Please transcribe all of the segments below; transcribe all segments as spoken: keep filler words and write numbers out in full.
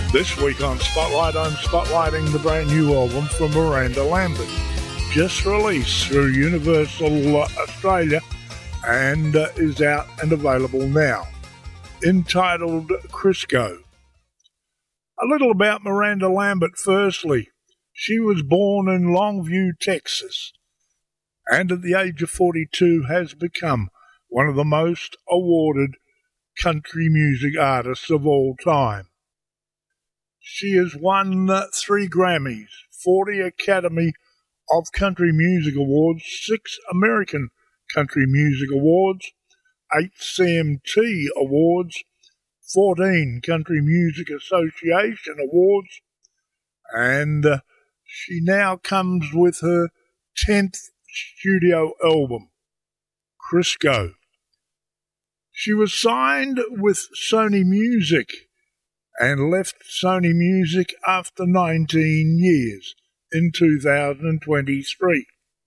This week on Spotlight, I'm spotlighting the brand new album from Miranda Lambert, just released through Universal Australia and uh, is out and available now, entitled Crisco. A little about Miranda Lambert firstly. She was born in Longview, Texas, and at the age of forty-two has become one of the most awarded country music artists of all time. She has won uh, three Grammys, forty Academy of Country Music Awards, six American Country Music Awards, eight C M T Awards, fourteen Country Music Association Awards, and uh, she now comes with her tenth studio album, Crisco. She was signed with Sony Music and left Sony Music after nineteen years in two thousand twenty-three.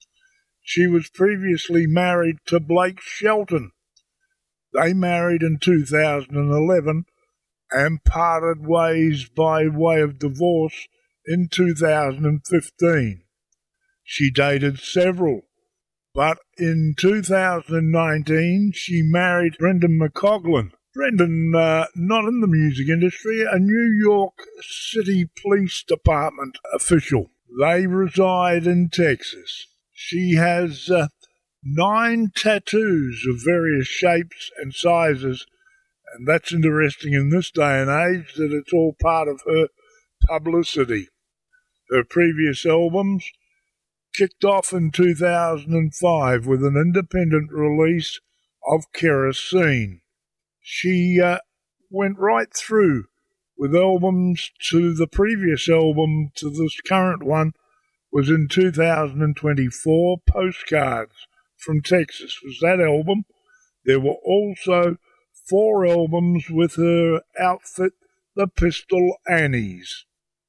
She was previously married to Blake Shelton. They married in two thousand eleven and parted ways by way of divorce in two thousand fifteen. She dated several, but in two thousand nineteen she married Brendan McCoglin. Brendan, uh, not in the music industry, a New York City Police Department official. They reside in Texas. She has uh, nine tattoos of various shapes and sizes, and that's interesting in this day and age that it's all part of her publicity. Her previous albums kicked off in two thousand five with an independent release of Kerosene. She uh, went right through with albums to the previous album to this current one was in two thousand twenty-four. Postcards from Texas was that album. There were also four albums with her outfit, the Pistol Annies.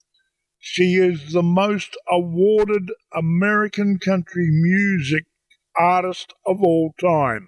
She is the most awarded American country music artist of all time.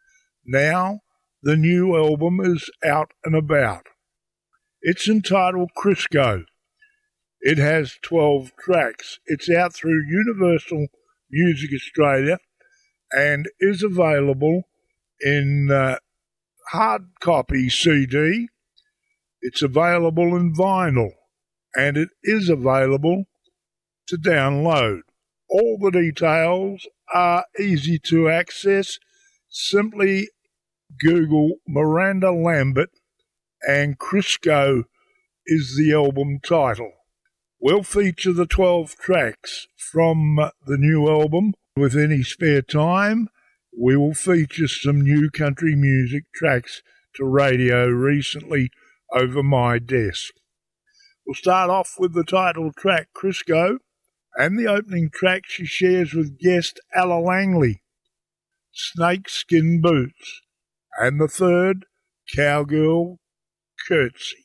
Now, the new album is out and about. It's entitled Crisco. It has twelve tracks. It's out through Universal Music Australia and is available in uh, hard copy C D. It's available in vinyl, and it is available to download. All the details are easy to access. Simply Google Miranda Lambert and Crisco is the album title. We'll feature the twelve tracks from the new album. With any spare time, we will feature some new country music tracks to radio recently over my desk. We'll start off with the title track, Crisco, and the opening track she shares with guest Ella Langley, Snakeskin Boots, and the third, Cowgirl Curtsy.